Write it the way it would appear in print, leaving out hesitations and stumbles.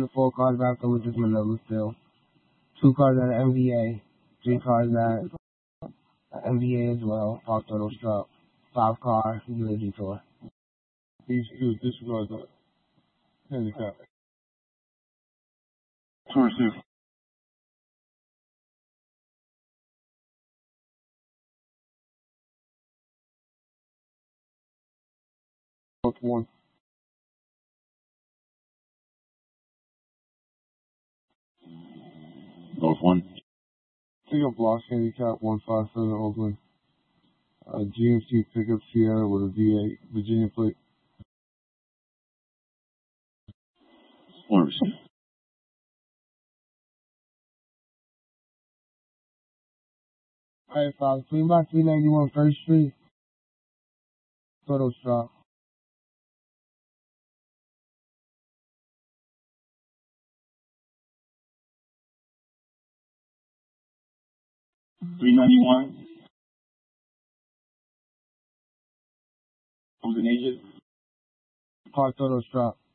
get 4 cards wrapped up with this Manila still. 2 cards at MVA. 3 cards at MVA as well. Park Turtle Struck. 5 card Unity Tour. These two disregard the handicap. Tour 6. Plus 1. North 1. Take a block handicap 157 Oakland. GMC pickup Sierra with a V8 Virginia plate. 100%. Alright, Fox. 3x391 First Street. Turtle Struck. $391. Who's an agent? Park Turtle Struck.